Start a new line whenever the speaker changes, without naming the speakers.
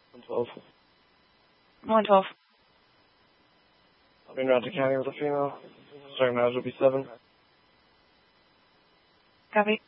112.
112.
I'll be in Roger County with a female. Starting mileage will be 7.
Copy.